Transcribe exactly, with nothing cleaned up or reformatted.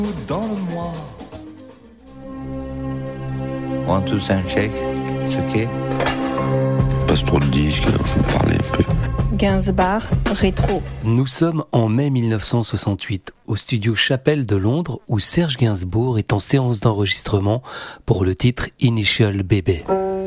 Dans le mois. One, two, sound check. C'est ok. Passe trop de disques, faut parler un peu. Gainsbourg, rétro. Nous sommes en mai mille neuf cent soixante-huit, au studio Chapelle de Londres, où Serge Gainsbourg est en séance d'enregistrement pour le titre Initial Baby.